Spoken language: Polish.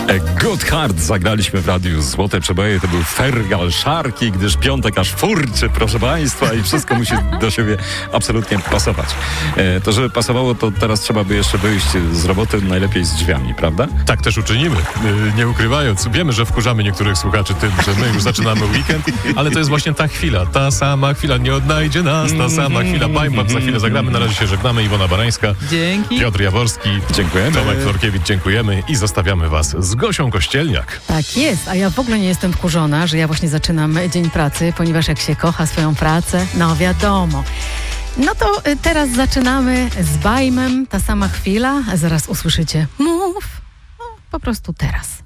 Good Heart zagraliśmy w radiu Złote Przeboje. To był Fergal Szarki, gdyż piątek aż furczy, proszę państwa, i wszystko musi do siebie absolutnie pasować. To, żeby pasowało, to teraz trzeba by jeszcze wyjść z roboty, najlepiej z drzwiami, prawda? Tak też uczynimy, nie ukrywając. Wiemy, że wkurzamy niektórych słuchaczy tym, że my już zaczynamy weekend, ale to jest właśnie ta chwila, ta sama chwila, nie odnajdzie nas, ta sama chwila. Bajm, za chwilę zagramy, na razie się żegnamy. Iwona Barańska, dzięki. Piotr Jaworski, Dziękujemy. Tomek Florkiewicz, dziękujemy i zostawiamy was z Gosią Kościelniak. Tak jest, a ja w ogóle nie jestem wkurzona, że ja właśnie zaczynam dzień pracy, ponieważ jak się kocha swoją pracę, no wiadomo. No to teraz zaczynamy z Bajmem, ta sama chwila, a zaraz usłyszycie mów, no, po prostu teraz.